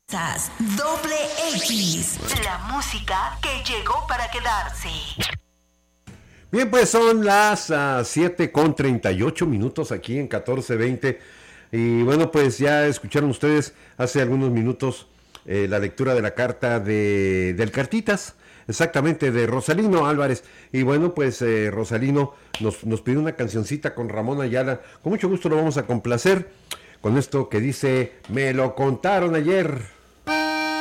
Doble X, la música que llegó para quedarse. Bien, pues son las 7:38 aquí en 14:20. Y bueno, pues ya escucharon ustedes hace algunos minutos la lectura de la carta del Cartitas, exactamente, de Rosalino Álvarez. Y bueno, pues Rosalino nos pidió una cancioncita con Ramón Ayala. Con mucho gusto lo vamos a complacer con esto que dice: me lo contaron ayer.